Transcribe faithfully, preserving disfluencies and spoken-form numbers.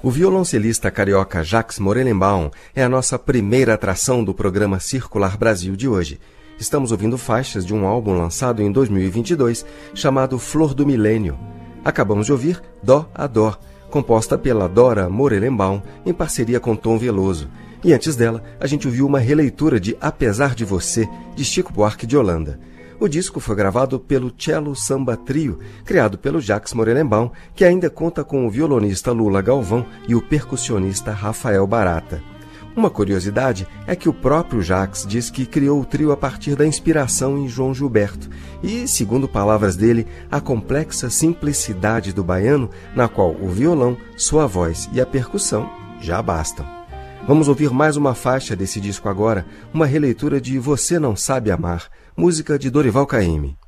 O violoncelista carioca Jacques Morelenbaum é a nossa primeira atração do programa Circular Brasil de hoje. Estamos ouvindo faixas de um álbum lançado em dois mil e vinte e dois, chamado Flor do Milênio. Acabamos de ouvir Dó a Dó, composta pela Dora Morelenbaum em parceria com Tom Veloso. E antes dela, a gente ouviu uma releitura de Apesar de Você, de Chico Buarque de Holanda. O disco foi gravado pelo Cello Samba Trio, criado pelo Jacques Morelenbaum, que ainda conta com o violonista Lula Galvão e o percussionista Rafael Barata. Uma curiosidade é que o próprio Jacques diz que criou o trio a partir da inspiração em João Gilberto e, segundo palavras dele, a complexa simplicidade do baiano, na qual o violão, sua voz e a percussão já bastam. Vamos ouvir mais uma faixa desse disco agora, uma releitura de Você Não Sabe Amar, música de Dorival Caymmi.